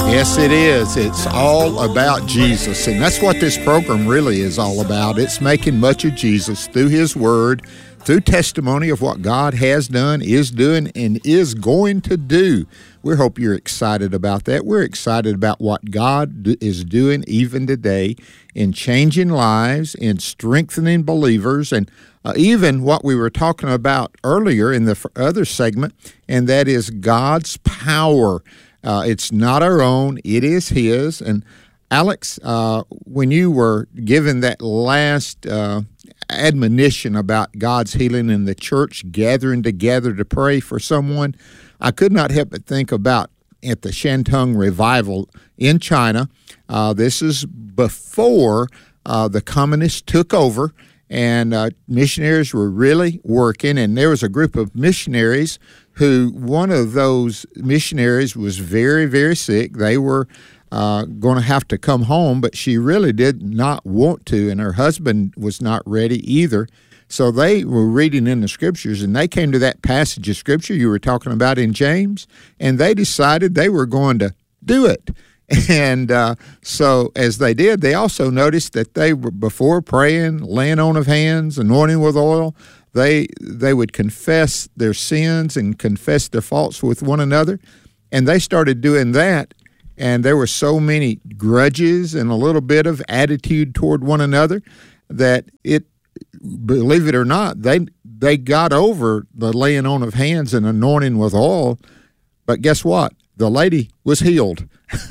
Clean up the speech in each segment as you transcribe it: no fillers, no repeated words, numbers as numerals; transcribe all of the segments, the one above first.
Yes, it is. It's all about Jesus, and that's what this program really is all about. It's making much of Jesus through His Word, through testimony of what God has done, is doing, and is going to do. We hope you're excited about that. We're excited about what God is doing even today in changing lives, in strengthening believers, and even what we were talking about earlier in the other segment, and that is God's power. It's not our own, it is His. And Alex, when you were given that last admonition about God's healing and the church gathering together to pray for someone, I could not help but think about at the Shantung revival in China. This is before the communists took over, and missionaries were really working, and there was a group of missionaries who, one of those missionaries was very, very sick. They were going to have to come home, but she really did not want to, and her husband was not ready either. So they were reading in the Scriptures, and they came to that passage of Scripture you were talking about in James, and they decided they were going to do it. And so as they did, they also noticed that they were, before praying, laying on of hands, anointing with oil, they would confess their sins and confess their faults with one another. And they started doing that, and there were so many grudges and a little bit of attitude toward one another that it, believe it or not, they got over the laying on of hands and anointing with oil. But guess what? The lady was healed.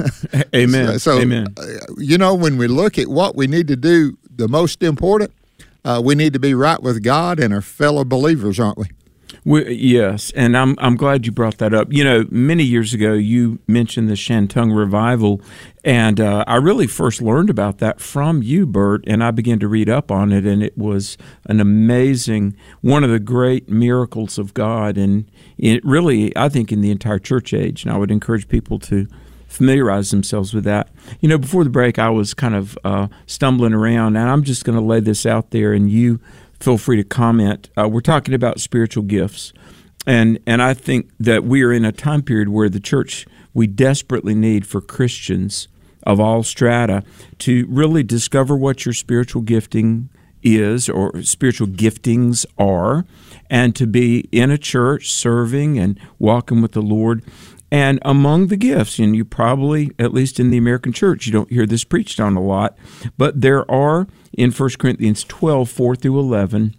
Amen. So, Amen. When we look at what we need to do, the most important, we need to be right with God and our fellow believers, aren't we? Yes, and I'm glad you brought that up. Many years ago, you mentioned the Shantung revival, and I really first learned about that from you, Bert, and I began to read up on it, and it was an amazing, one of the great miracles of God, and it really, I think, in the entire church age, and I would encourage people to familiarize themselves with that. Before the break, I was kind of stumbling around, and I'm just going to lay this out there, and you feel free to comment. We're talking about spiritual gifts, and I think that we are in a time period where the church, we desperately need for Christians of all strata to really discover what your spiritual gifting is or spiritual giftings are, and to be in a church serving and walking with the Lord. And among the gifts, and you probably, at least in the American church, you don't hear this preached on a lot, but there are, in 1 Corinthians 12, 4 through 11,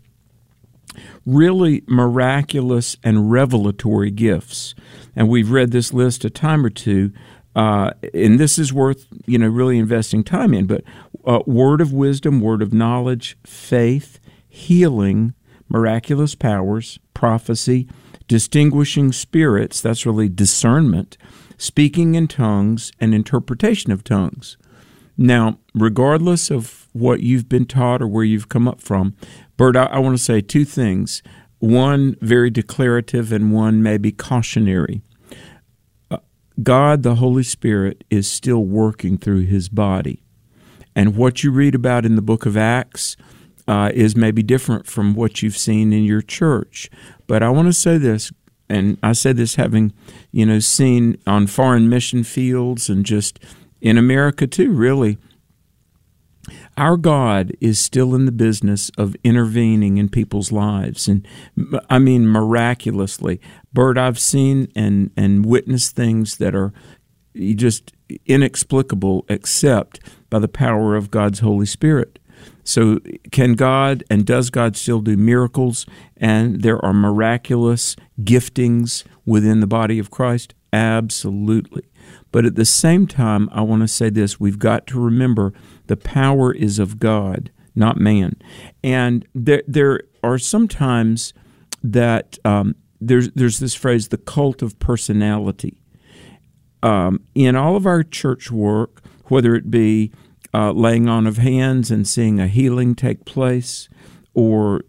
really miraculous and revelatory gifts. And we've read this list a time or two, and this is worth, really investing time in. But word of wisdom, word of knowledge, faith, healing, miraculous powers, prophecy, distinguishing spirits, that's really discernment, speaking in tongues, and interpretation of tongues. Now, regardless of what you've been taught or where you've come up from, Bert, I want to say two things. One very declarative and one maybe cautionary. God, the Holy Spirit, is still working through His body. And what you read about in the book of Acts is maybe different from what you've seen in your church. But I want to say this, and I say this having, seen on foreign mission fields and just in America too, really. Our God is still in the business of intervening in people's lives, and I mean miraculously. Bert, I've seen and witnessed things that are just inexplicable except by the power of God's Holy Spirit. So can God and does God still do miracles, and there are miraculous giftings within the body of Christ? Absolutely. But at the same time, I want to say this. We've got to remember the power is of God, not man. And there are some times that there's this phrase, the cult of personality. In all of our church work, whether it be laying on of hands and seeing a healing take place, or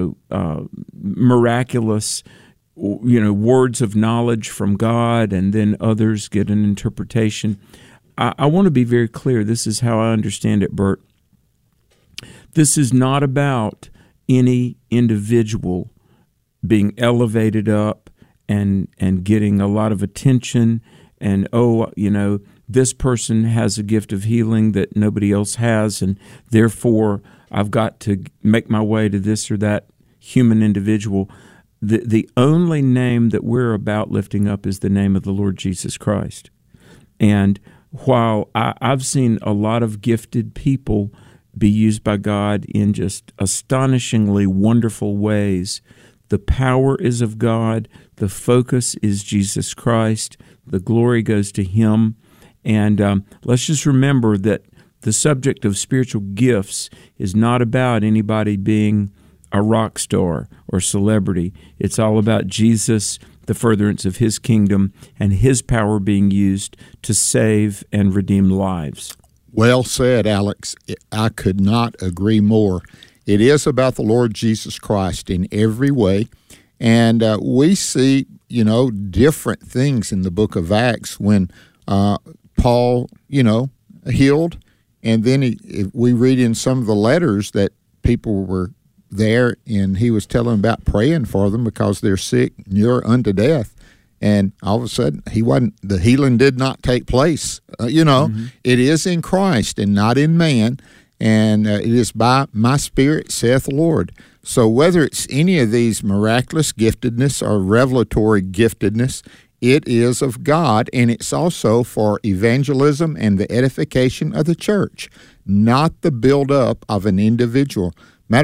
miraculous words of knowledge from God, and then others get an interpretation. I want to be very clear. This is how I understand it, Bert. This is not about any individual being elevated up and getting a lot of attention this person has a gift of healing that nobody else has, and therefore I've got to make my way to this or that human individual. The only name that we're about lifting up is the name of the Lord Jesus Christ. And while I've seen a lot of gifted people be used by God in just astonishingly wonderful ways, the power is of God, the focus is Jesus Christ, the glory goes to Him. And let's just remember that the subject of spiritual gifts is not about anybody being a rock star or celebrity. It's all about Jesus, the furtherance of His kingdom, and His power being used to save and redeem lives. Well said, Alex. I could not agree more. It is about the Lord Jesus Christ in every way. And we see, different things in the book of Acts when Paul, healed. And then we read in some of the letters that people were there and he was telling them about praying for them because they're sick, near unto death. And all of a sudden, the healing did not take place. Mm-hmm. It is in Christ and not in man. And it is by my Spirit, saith the Lord. So whether it's any of these miraculous giftedness or revelatory giftedness, it is of God, and it's also for evangelism and the edification of the church, not the build-up of an individual.